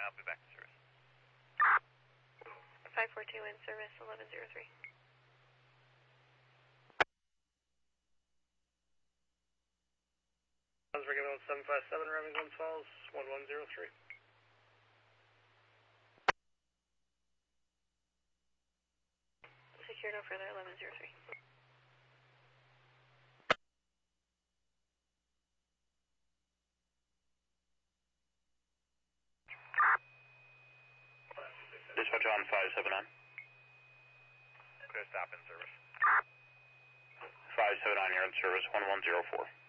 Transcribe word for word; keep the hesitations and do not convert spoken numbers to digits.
I'll be back in service. five four two in service, eleven zero three. Rigging on seven five seven, Remington Falls, one one zero three. Secure no further, eleven zero three. Dispatch on five seven nine. Clear stop in service. five seven nine, you're in service, one one zero four.